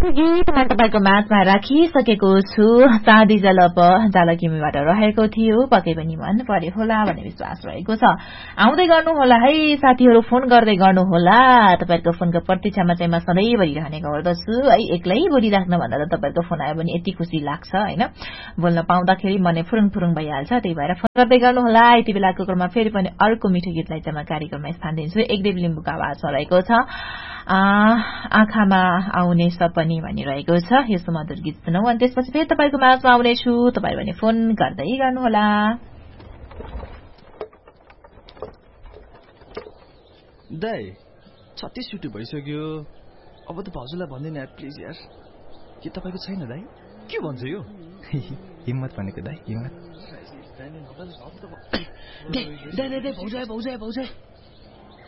गीत म तपाईको माझमा राखिसकेको छु। चाँदी जलप जालकिमीबाट रहेको थियो, पक्कै पनि मन पर्यो होला भन्ने विश्वास रहेको छ। आउँदै गर्नुहोला है साथीहरू, फोन गर्दै गर्नुहोला। तपाईहरुको फोनको प्रतीक्षामा चाहिँ म सधैँभरि रहने गर्दछु है। एक्लै बोलिराख्न भन्दा त तपाईहरुको फोन आयो भने यति खुसी लाग्छ हैन। बोल्न पाउँदाखेरि मनै फुरुङ फुरुङ भइहाल्छ। त्यही भएर फोन गर्दै गर्नुहोला। यति बेलाको क्रममा फेरि पनि अर्को मिठो गीतलाई चाहिँ म कार्यक्रममा स्थान दिन्छु। एकदेव लिम्बुको आवाजमा रहेको छ आँखामा आउने सपनी भनिरहेको छ। यो सुमधुर गीत सुनौ अनि त्यसपछि फेरि तपाईको माझमा आउनेछु। तपाईहरु भने फोन गर्दै गर्नुहोला। दाइ 36 छुट्टी भइसक्यो, अब त भाउजूलाई भन्दैन यार प्लिज यार। के तपाईको छैन दाइ? के भन्छ यो? हिम्मत भनेको दाइ, हिम्मत। दाइ भाउजू